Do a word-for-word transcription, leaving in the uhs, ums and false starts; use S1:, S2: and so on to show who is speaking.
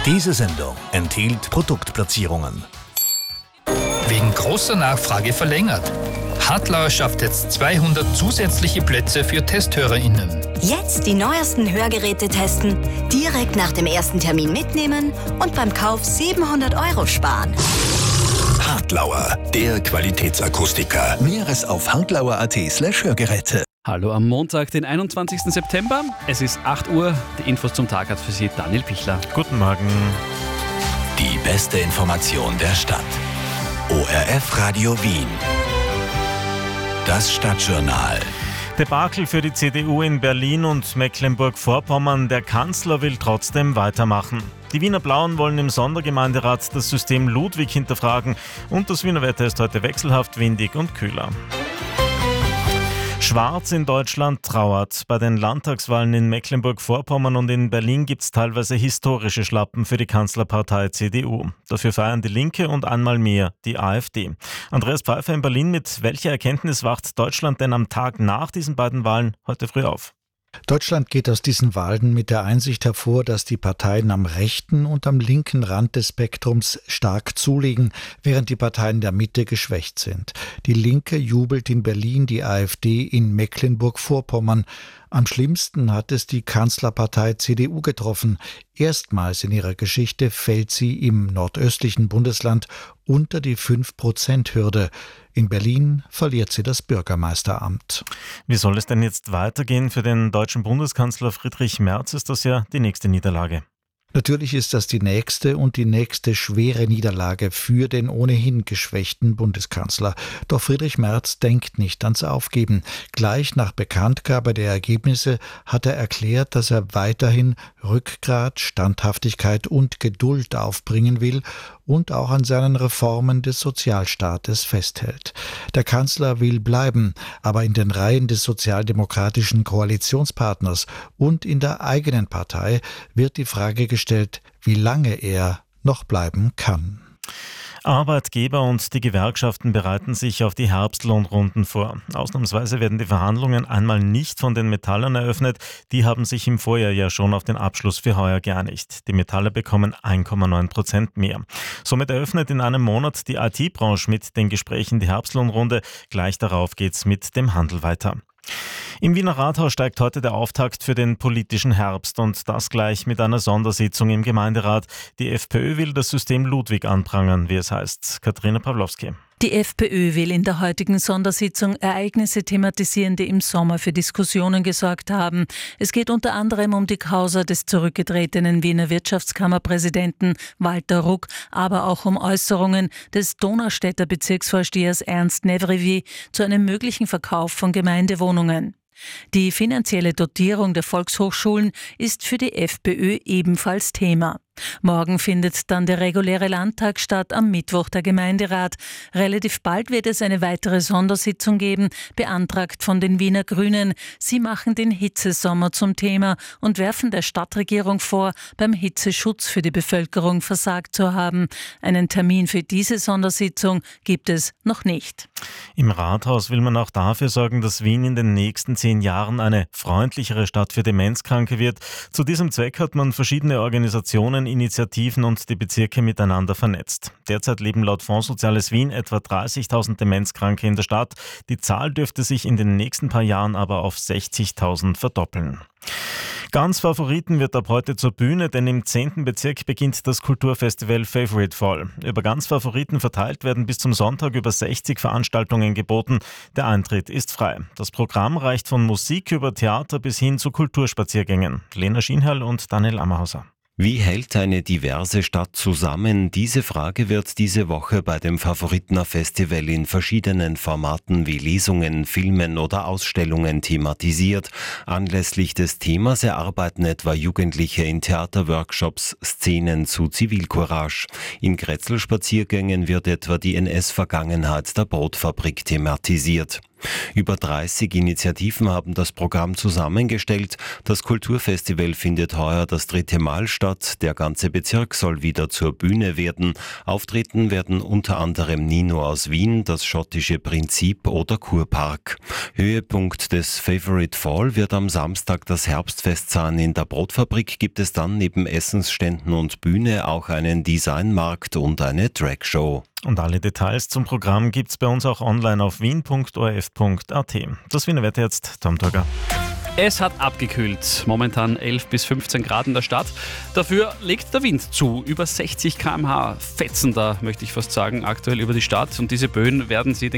S1: Diese Sendung enthielt Produktplatzierungen.
S2: Wegen großer Nachfrage verlängert. Hartlauer schafft jetzt zweihundert zusätzliche Plätze für TesthörerInnen.
S3: Jetzt die neuesten Hörgeräte testen, direkt nach dem ersten Termin mitnehmen und beim Kauf siebenhundert Euro sparen.
S1: Hartlauer, der Qualitätsakustiker. Mehres auf hartlauer.at slash Hörgeräte.
S4: Hallo am Montag, den einundzwanzigsten September. Es ist acht Uhr. Die Infos zum Tag hat für Sie Daniel Pichler.
S5: Guten Morgen.
S1: Die beste Information der Stadt. O R F Radio Wien. Das Stadtjournal.
S5: Debakel für die C D U in Berlin und Mecklenburg-Vorpommern. Der Kanzler will trotzdem weitermachen. Die Wiener Blauen wollen im Sondergemeinderat das System Ludwig hinterfragen und das Wiener Wetter ist heute wechselhaft windig und kühler. Schwarz in Deutschland trauert. Bei den Landtagswahlen in Mecklenburg-Vorpommern und in Berlin gibt es teilweise historische Schlappen für die Kanzlerpartei C D U. Dafür feiern die Linke und einmal mehr die AfD. Andreas Pfeiffer in Berlin, mit welcher Erkenntnis wacht Deutschland denn am Tag nach diesen beiden Wahlen heute früh auf?
S6: Deutschland geht aus diesen Wahlen mit der Einsicht hervor, dass die Parteien am rechten und am linken Rand des Spektrums stark zulegen, während die Parteien der Mitte geschwächt sind. Die Linke jubelt in Berlin, die AfD in Mecklenburg-Vorpommern. Am schlimmsten hat es die Kanzlerpartei C D U getroffen. Erstmals in ihrer Geschichte fällt sie im nordöstlichen Bundesland unter die fünf Prozent Hürde. In Berlin verliert sie das Bürgermeisteramt.
S5: Wie soll es denn jetzt weitergehen? Für den deutschen Bundeskanzler Friedrich Merz ist das ja die nächste Niederlage.
S6: Natürlich ist das die nächste und die nächste schwere Niederlage für den ohnehin geschwächten Bundeskanzler. Doch Friedrich Merz denkt nicht ans Aufgeben. Gleich nach Bekanntgabe der Ergebnisse hat er erklärt, dass er weiterhin Rückgrat, Standhaftigkeit und Geduld aufbringen will und auch an seinen Reformen des Sozialstaates festhält. Der Kanzler will bleiben, aber in den Reihen des sozialdemokratischen Koalitionspartners und in der eigenen Partei wird die Frage gestellt, wie lange er noch bleiben kann.
S5: Arbeitgeber und die Gewerkschaften bereiten sich auf die Herbstlohnrunden vor. Ausnahmsweise werden die Verhandlungen einmal nicht von den Metallern eröffnet. Die haben sich im Vorjahr ja schon auf den Abschluss für heuer geeinigt. Die Metaller bekommen eins Komma neun Prozent mehr. Somit eröffnet in einem Monat die I T-Branche mit den Gesprächen die Herbstlohnrunde. Gleich darauf geht's mit dem Handel weiter. Im Wiener Rathaus steigt heute der Auftakt für den politischen Herbst und das gleich mit einer Sondersitzung im Gemeinderat. Die FPÖ will das System Ludwig anprangern, wie es heißt. Katharina Pawlowski.
S7: Die FPÖ will in der heutigen Sondersitzung Ereignisse thematisieren, die im Sommer für Diskussionen gesorgt haben. Es geht unter anderem um die Causa des zurückgetretenen Wiener Wirtschaftskammerpräsidenten Walter Ruck, aber auch um Äußerungen des Donaustädter Bezirksvorstehers Ernst Nevrevi zu einem möglichen Verkauf von Gemeindewohnungen. Die finanzielle Dotierung der Volkshochschulen ist für die FPÖ ebenfalls Thema. Morgen findet dann der reguläre Landtag statt, am Mittwoch der Gemeinderat. Relativ bald wird es eine weitere Sondersitzung geben, beantragt von den Wiener Grünen. Sie machen den Hitzesommer zum Thema und werfen der Stadtregierung vor, beim Hitzeschutz für die Bevölkerung versagt zu haben. Einen Termin für diese Sondersitzung gibt es noch nicht.
S5: Im Rathaus will man auch dafür sorgen, dass Wien in den nächsten zehn Jahren eine freundlichere Stadt für Demenzkranke wird. Zu diesem Zweck hat man verschiedene Organisationen, Initiativen und die Bezirke miteinander vernetzt. Derzeit leben laut Fonds Soziales Wien etwa dreißigtausend Demenzkranke in der Stadt. Die Zahl dürfte sich in den nächsten paar Jahren aber auf sechzigtausend verdoppeln. Ganz Favoriten wird ab heute zur Bühne, denn im zehnten Bezirk beginnt das Kulturfestival Favorite Fall. Über Ganz Favoriten verteilt werden bis zum Sonntag über sechzig Veranstaltungen geboten. Der Eintritt ist frei. Das Programm reicht von Musik über Theater bis hin zu Kulturspaziergängen. Lena Schienherl und Daniel Ammerhauser.
S8: Wie hält eine diverse Stadt zusammen? Diese Frage wird diese Woche bei dem Favoritener Festival in verschiedenen Formaten wie Lesungen, Filmen oder Ausstellungen thematisiert. Anlässlich des Themas erarbeiten etwa Jugendliche in Theaterworkshops Szenen zu Zivilcourage. In Grätzl-Spaziergängen wird etwa die N S-Vergangenheit der Brotfabrik thematisiert. Über dreißig Initiativen haben das Programm zusammengestellt. Das Kulturfestival findet heuer das dritte Mal statt. Der ganze Bezirk soll wieder zur Bühne werden. Auftreten werden unter anderem Nino aus Wien, das schottische Prinzip oder Kurpark. Höhepunkt des Favorite Fall wird am Samstag das Herbstfest sein. In der Brotfabrik gibt es dann neben Essensständen und Bühne auch einen Designmarkt und eine Dragshow.
S5: Und alle Details zum Programm gibt's bei uns auch online auf wien punkt o r f punkt a t. Das Wiener Wetter jetzt, Tom Togger.
S4: Es hat abgekühlt. Momentan elf bis fünfzehn Grad in der Stadt. Dafür legt der Wind zu. Über sechzig Kilometer pro Stunde fetzen da, möchte ich fast sagen, aktuell über die Stadt. Und diese Böen werden Sie den